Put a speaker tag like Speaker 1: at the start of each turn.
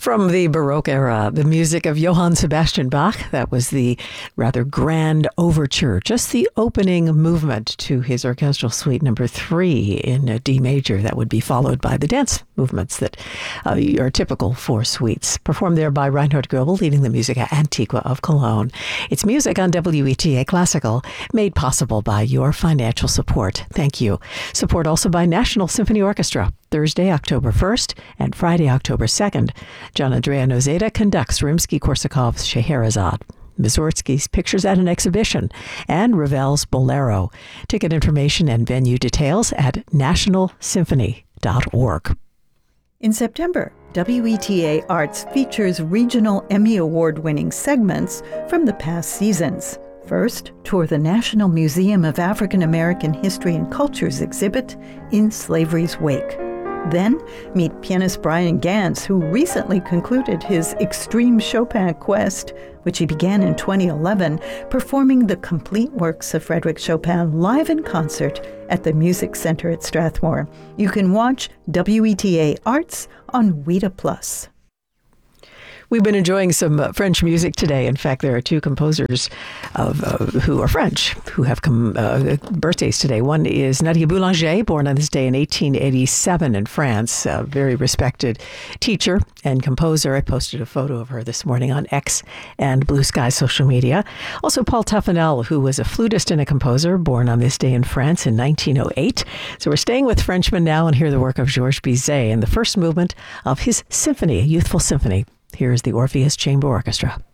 Speaker 1: From the Baroque era, the music of Johann Sebastian Bach. That was the rather grand overture, just the opening movement to his orchestral suite number 3 in D major. That would be followed by the dance movements that are typical for suites. Performed there by Reinhard Goebel, leading the Musica Antiqua of Cologne. It's music on WETA Classical, made possible by your financial support. Thank you. Support also by National Symphony Orchestra. Thursday, October 1st and Friday, October 2nd. John Andrea Nozeda conducts Rimsky-Korsakov's Scheherazade. Mussorgsky's Pictures at an Exhibition, and Ravel's Bolero. Ticket information and venue details at nationalsymphony.org.
Speaker 2: In September, WETA Arts features regional Emmy Award-winning segments from the past seasons. First, tour the National Museum of African American History and Cultures exhibit, In Slavery's Wake. Then, meet pianist Brian Gantz, who recently concluded his Extreme Chopin quest, which he began in 2011, performing the complete works of Frédéric Chopin live in concert at the Music Center at Strathmore. You can watch WETA Arts on WETA Plus.
Speaker 1: We've been enjoying some French music today. In fact, there are two composers who are French who have birthdays today. One is Nadia Boulanger, born on this day in 1887 in France, a very respected teacher and composer. I posted a photo of her this morning on X and Blue Sky social media. Also, Paul Tuffanel, who was a flutist and a composer, born on this day in France in 1908. So we're staying with Frenchmen now and hear the work of Georges Bizet in the first movement of his symphony, a youthful symphony. Here is the Orpheus Chamber Orchestra.